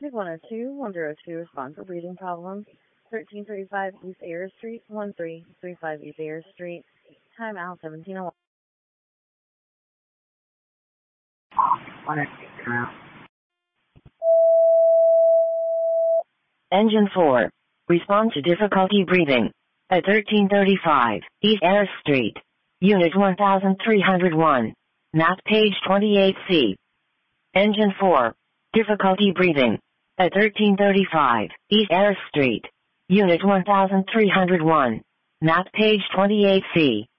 Big 102, 102, respond for breathing problems. 1335 East Ayers Street, 1335 East Ayers Street. Time out 1701. Engine 4. Respond to difficulty breathing. At 1335 East Ayers Street. Unit 1301. Map page 28C. Engine 4. Difficulty breathing. At 1335 East Ayers Street. Unit 1301. Map page 28C.